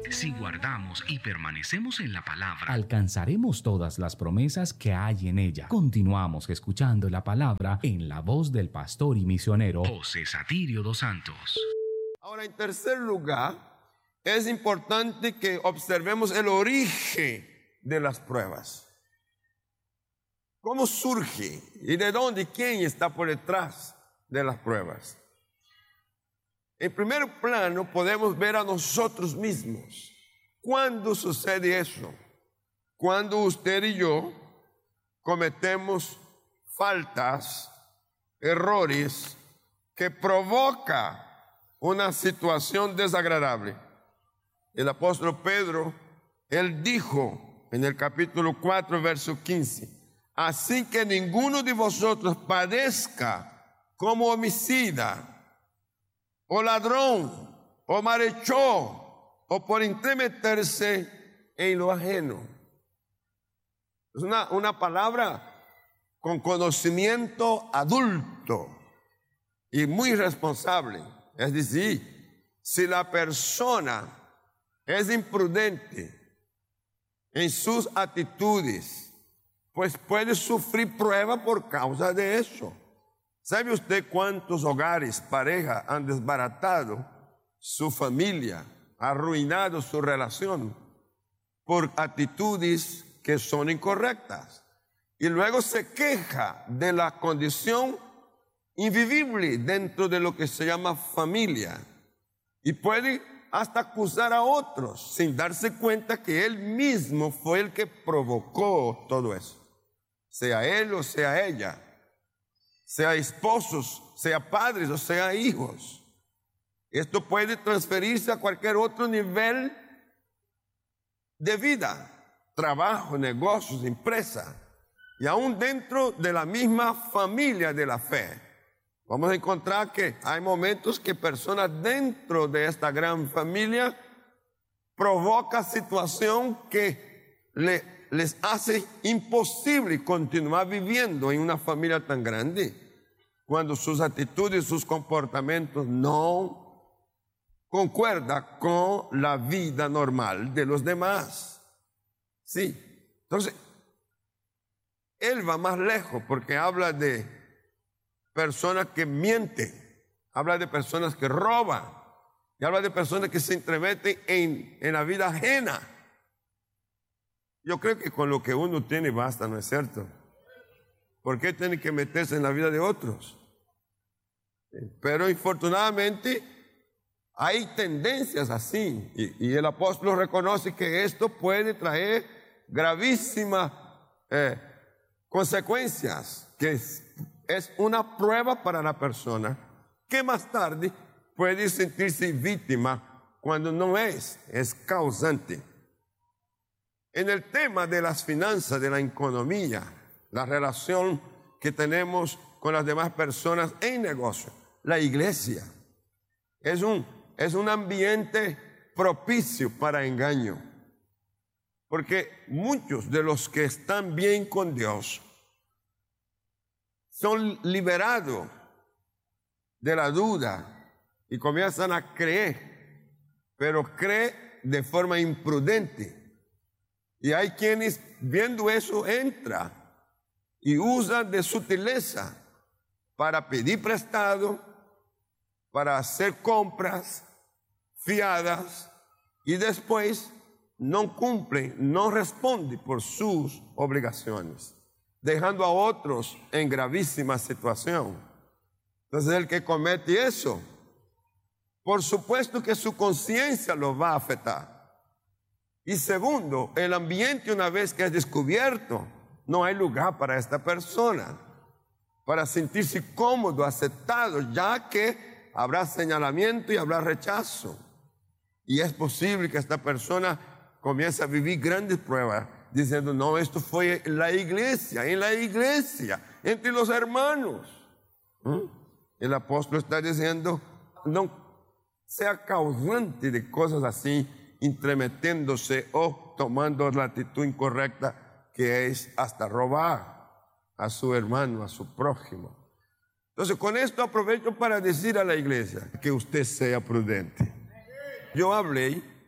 Si guardamos y permanecemos en la palabra, alcanzaremos todas las promesas que hay en ella. Continuamos escuchando la palabra en la voz del pastor y misionero José Satirio dos Santos. Ahora, en tercer lugar, es importante que observemos el origen de las pruebas. ¿Cómo surge? ¿Y de dónde? ¿Quién está por detrás de las pruebas? En primer plano podemos ver a nosotros mismos. ¿Cuándo sucede eso? Cuando usted y yo cometemos faltas, errores que provocan una situación desagradable. El apóstol Pedro, él dijo en el capítulo 4, verso 15, así que ninguno de vosotros padezca como homicida, o ladrón, o malhechor, o por entremeterse en lo ajeno. Es una palabra con conocimiento adulto y muy responsable. Es decir, si la persona es imprudente en sus actitudes, pues puede sufrir prueba por causa de eso. ¿Sabe usted cuántos hogares, parejas han desbaratado su familia, arruinado su relación por actitudes que son incorrectas? Y luego se queja de la condición invivible dentro de lo que se llama familia. Y puede hasta acusar a otros sin darse cuenta que él mismo fue el que provocó todo eso. Sea él o sea ella. Sea esposos, sea padres o sea hijos. Esto puede transferirse a cualquier otro nivel de vida, trabajo, negocios, empresa, y aún dentro de la misma familia de la fe. Vamos a encontrar que hay momentos que personas dentro de esta gran familia provocan situación que les hace imposible continuar viviendo en una familia tan grande, cuando sus actitudes, sus comportamientos no concuerdan con la vida normal de los demás. Sí, entonces, él va más lejos porque habla de personas que mienten, habla de personas que roban, y habla de personas que se entremeten en la vida ajena. Yo creo que con lo que uno tiene basta, ¿no es cierto? ¿Por qué tiene que meterse en la vida de otros? Pero infortunadamente hay tendencias así, y el apóstol reconoce que esto puede traer gravísimas consecuencias, que es una prueba para la persona, que más tarde puede sentirse víctima cuando no es causante. En el tema de las finanzas, de la economía, la relación que tenemos con las demás personas en negocio, la iglesia es un ambiente propicio para engaño, porque muchos de los que están bien con Dios son liberados de la duda y comienzan a creer, pero creen de forma imprudente. Y hay quienes viendo eso entran y usan de sutileza para pedir prestado, para hacer compras fiadas y después no cumplen, no responden por sus obligaciones, dejando a otros en gravísima situación. Entonces el que comete eso, por supuesto que su conciencia lo va a afectar. Y segundo, el ambiente, una vez que es descubierto, no hay lugar para esta persona para sentirse cómodo, aceptado, ya que habrá señalamiento y habrá rechazo. Y es posible que esta persona comience a vivir grandes pruebas, diciendo, no, esto fue en la iglesia, entre los hermanos. El apóstol está diciendo, no sea causante de cosas así, intrometiéndose o tomando la actitud incorrecta, que es hasta robar a su hermano, a su prójimo. Entonces, con esto aprovecho para decir a la iglesia que usted sea prudente. Yo hablé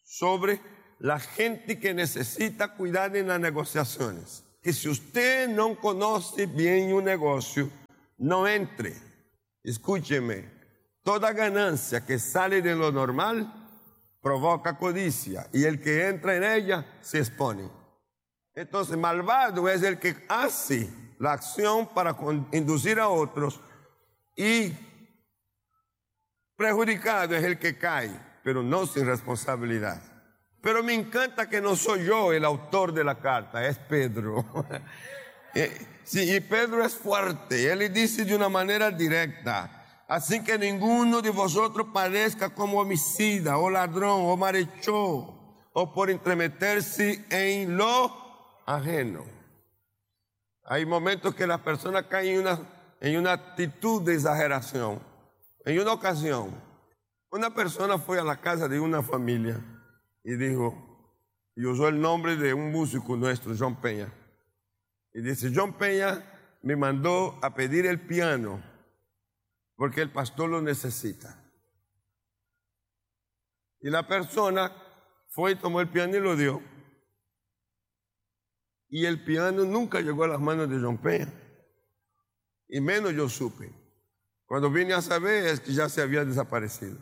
sobre la gente que necesita cuidar en las negociaciones. Que si usted no conoce bien un negocio, no entre. Escúcheme, toda ganancia que sale de lo normal provoca codicia y el que entra en ella se expone. Entonces, malvado es el que hace la acción para inducir a otros y perjudicado es el que cae, pero no sin responsabilidad. Pero me encanta que no soy yo el autor de la carta, es Pedro. Sí, y Pedro es fuerte, él le dice de una manera directa: así que ninguno de vosotros parezca como homicida, o ladrón, o malhechor, o por entremeterse en lo ajeno. Hay momentos que las personas caen en una actitud de exageración. En una ocasión, una persona fue a la casa de una familia y dijo, y usó el nombre de un músico nuestro, John Peña. Y dice, John Peña me mandó a pedir el piano porque el pastor lo necesita. Y la persona fue y tomó el piano y lo dio. Y el piano nunca llegó a las manos de John Peña. Y menos yo supe. Cuando vine a saber es que ya se había desaparecido.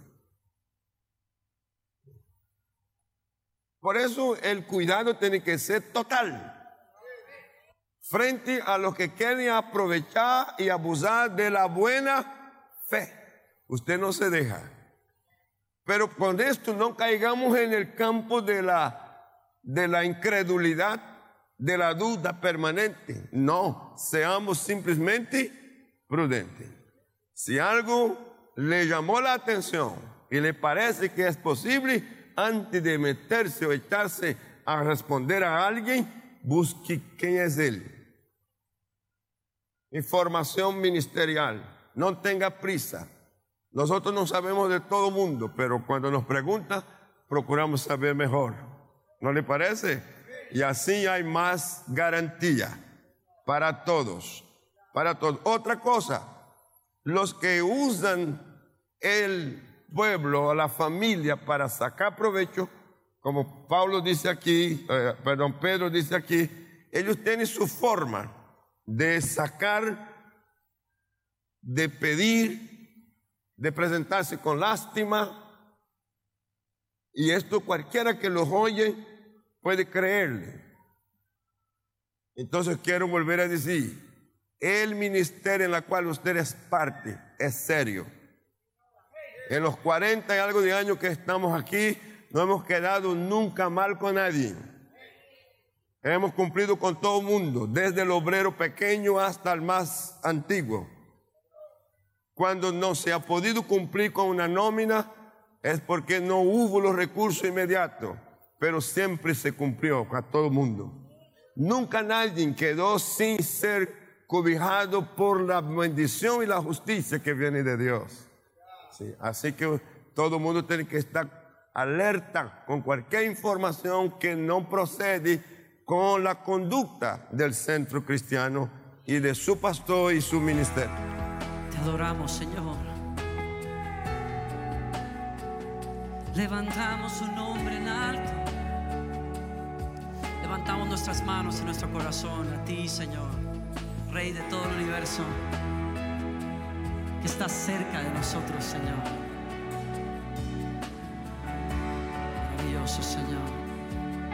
Por eso el cuidado tiene que ser total. Frente a los que quieren aprovechar y abusar de la buena fe. Usted no se deja. Pero con esto no caigamos en el campo de la incredulidad, de la duda permanente. No, seamos simplemente prudentes. Si algo le llamó la atención y le parece que es posible, antes de meterse o echarse a responder a alguien, busque quién es él. Información ministerial, no tenga prisa. Nosotros no sabemos de todo mundo, pero cuando nos preguntan, procuramos saber mejor. ¿No le parece? Y así hay más garantía para todos. Para todos. Otra cosa, los que usan el pueblo, la familia para sacar provecho, como Pedro dice aquí, ellos tienen su forma de sacar, de pedir, de presentarse con lástima, y esto cualquiera que los oye puede creerle. Entonces quiero volver a decir, el ministerio en el cual usted es parte es serio. En los 40 y algo de años que estamos aquí, no hemos quedado nunca mal con nadie. Hemos cumplido con todo el mundo, desde el obrero pequeño hasta el más antiguo. Cuando no se ha podido cumplir con una nómina, es porque no hubo los recursos inmediatos, pero siempre se cumplió con todo el mundo. Nunca nadie quedó sin ser cobijado por la bendición y la justicia que viene de Dios. Sí, así que todo el mundo tiene que estar alerta con cualquier información que no procede con la conducta del centro cristiano y de su pastor y su ministerio. Te adoramos, Señor. Levantamos su nombre en alto. Levantamos nuestras manos y nuestro corazón a ti, Señor, Rey de todo el universo, que estás cerca de nosotros, Señor. Maravilloso, Señor.